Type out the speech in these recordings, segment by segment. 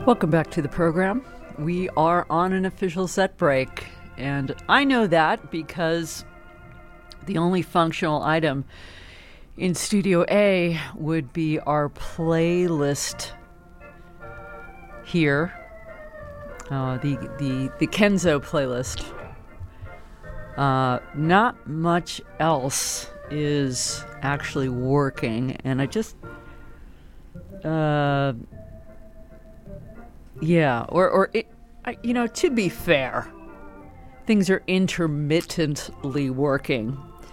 Welcome back to the program. We are on an official set break, and I know that because the only functional item in Studio A would be our playlist here, the Kenzo playlist. Not much else is actually working, and I just to be fair, things are intermittently working.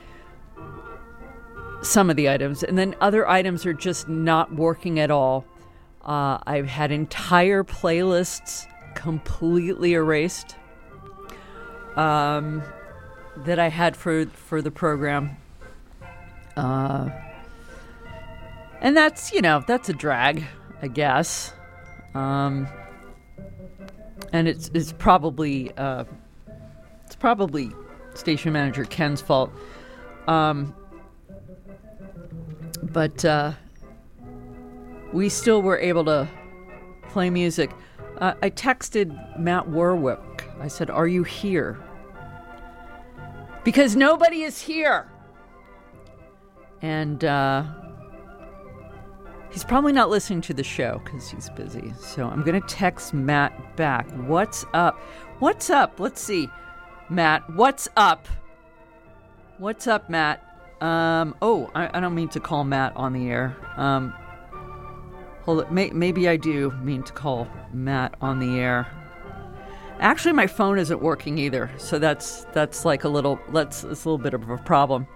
Some of the items, and then other items are just not working at all. I've had entire playlists completely erased that I had for the program. And that's a drag, I guess. And it's probably station manager Ken's fault. But we still were able to play music. I texted Matt Warwick. I said, "Are you here?" Because nobody is here. And he's probably not listening to the show because he's busy. So I'm going to text Matt back. What's up? What's up? Let's see. Matt, what's up? What's up, Matt? I don't mean to call Matt on the air. Hold it. Maybe I do mean to call Matt on the air. Actually, my phone isn't working either, so that's like it's a little bit of a problem.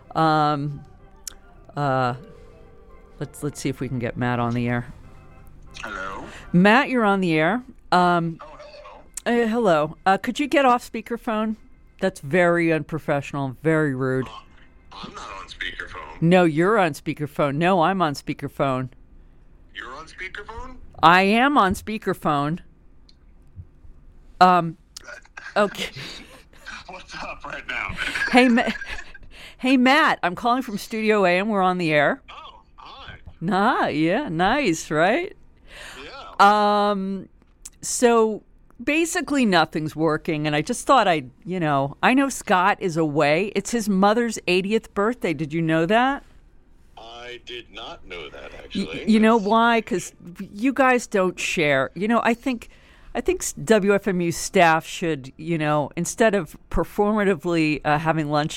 Let's see if we can get Matt on the air. Hello? Matt, you're on the air. Hello. Hello. Could you get off speakerphone? That's very unprofessional, very rude. I'm not on speakerphone. No, you're on speakerphone. No, I'm on speakerphone. You're on speakerphone? I am on speakerphone. Okay. What's up right now? Hey, Matt, I'm calling from Studio A, and we're on the air. Oh, hi. Yeah, nice, right? Yeah. So basically nothing's working, and I just thought I know Scott is away. It's his mother's 80th birthday. Did you know that? I did not know that, actually. You know why? Because you guys don't share. I think WFMU staff should, instead of performatively having lunch